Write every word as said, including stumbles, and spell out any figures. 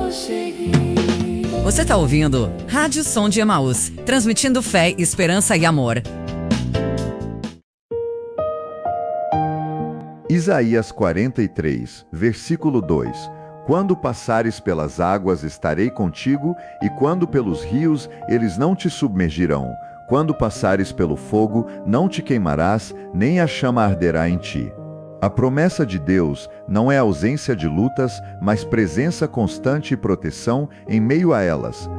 Você está ouvindo Rádio Som de Emaús, transmitindo fé, esperança e amor. Isaías quarenta e três, versículo dois. Quando passares pelas águas, estarei contigo, e quando pelos rios, eles não te submergirão. Quando passares pelo fogo, não te queimarás, nem a chama arderá em ti. A promessa de Deus não é ausência de lutas, mas presença constante e proteção em meio a elas.